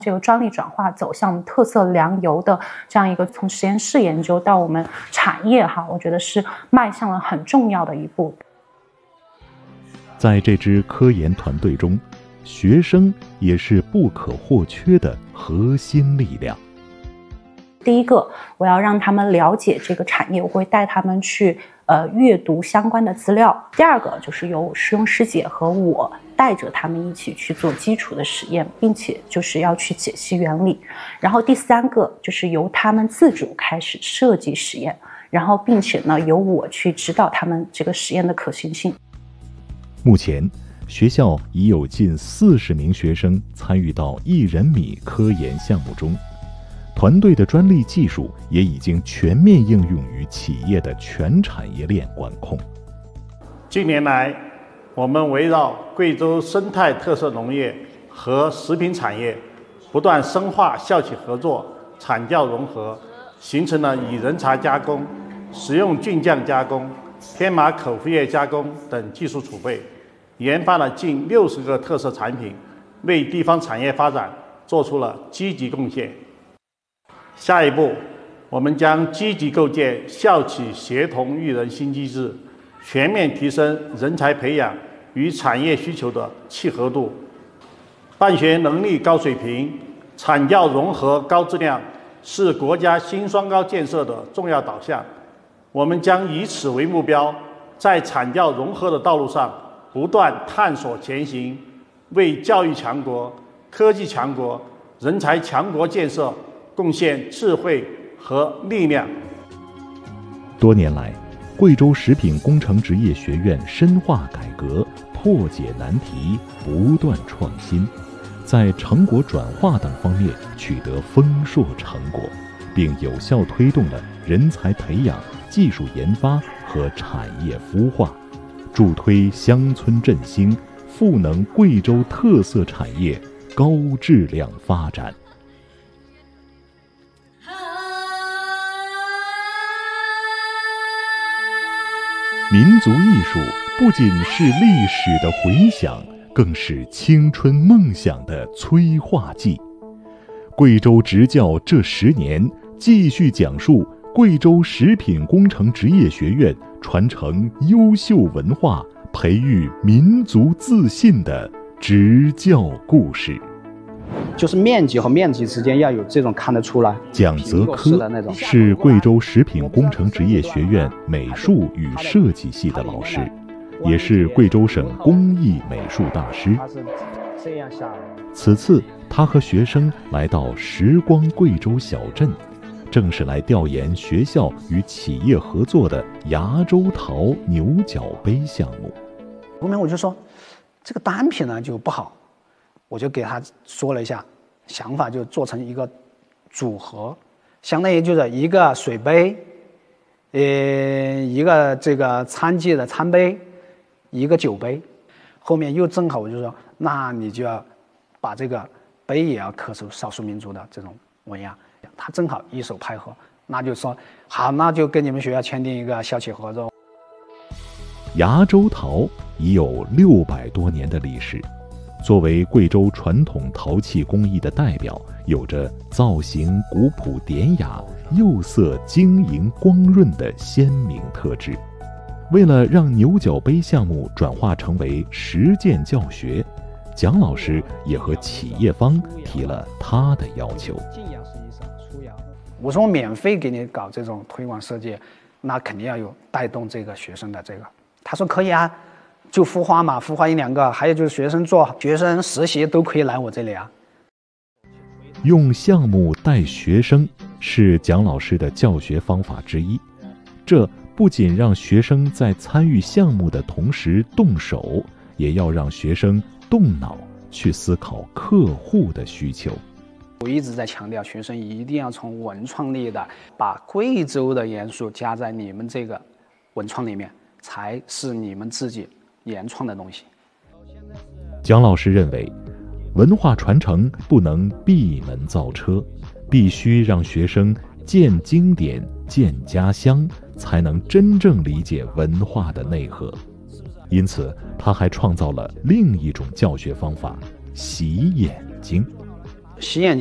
这个专利转化走向特色粮油的这样一个从实验室研究到我们产业我觉得是迈向了很重要的一步。 在这支科研团队中，学生也是不可或缺的核心力量。 第一个，我要让他们了解这个产业，我会带他们去阅读相关的资料。第二个就是由师兄师姐和我带着他们一起去做基础的实验，并且就是要去解析原理。然后第三个就是由他们自主开始设计实验，然后并且呢由我去指导他们这个实验的可行性。 目前学校已有近40名学生参与到1人米科研项目中，团队的专利技术也已经全面应用于企业的全产业链管控。 近年来，我们围绕贵州生态特色农业和食品产业，不断深化校企合作、产教融合，形成了以人才加工、食用菌酱加工、天麻口服液加工等技术储备，研发了近60个特色产品，为地方产业发展做出了积极贡献。下一步，我们将积极构建校企协同育人新机制，全面提升人才培养与产业需求的契合度。办学能力高水平、产教融合高质量是国家新双高建设的重要导向。我们将以此为目标，在产教融合的道路上不断探索前行，为教育强国、科技强国、人才强国建设贡献智慧和力量。 多年来，贵州食品工程职业学院深化改革，破解难题，不断创新，在成果转化等方面取得丰硕成果，并有效推动了人才培养、技术研发和产业孵化，助推乡村振兴，赋能贵州特色产业高质量发展。民族艺术不仅是历史的回响，更是青春梦想的催化剂。贵州职教这10年继续讲述贵州食品工程职业学院传承优秀文化、培育民族自信的职教故事。 就是面积和面积之间要有这种看得出来。 蒋泽科是贵州食品工程职业学院美术与设计系的老师，也是贵州省工艺美术大师。此次他和学生来到时光贵州小镇，正是来调研学校与企业合作的崖州陶牛角杯项目。 后面我就说这个单品呢就不好，我就给他说了一下想法，就做成一个组合，相当于就是一个水杯，一个这个餐具的餐杯，一个酒杯。后面又正好我就说，那你就要把这个杯也要刻出少数民族的这种纹样。他正好一手配合，那就说好，那就跟你们学校签订一个校企合作。 崖州陶已有600多年的历史，作为贵州传统陶器工艺的代表，有着造型古朴典雅、釉色晶莹光润的鲜明特质。为了让牛角杯项目转化成为实践教学，蒋老师也和企业方提了他的要求。 我说我免费给你搞这种推广设计，那肯定要有带动这个学生的这个。他说可以啊，就孵化嘛，孵化1、2个，还有就是学生做学生实习都可以来我这里啊。 用项目带学生是蒋老师的教学方法之一，这不仅让学生在参与项目的同时动手，也要让学生动脑去思考客户的需求。 我一直在强调，学生一定要从文创力的把贵州的元素加在你们这个文创里面，才是你们自己原创的东西。 蒋老师认为，文化传承不能闭门造车，必须让学生见经典、见家乡，才能真正理解文化的内核。因此，他还创造了另一种教学方法——洗眼睛。 洗眼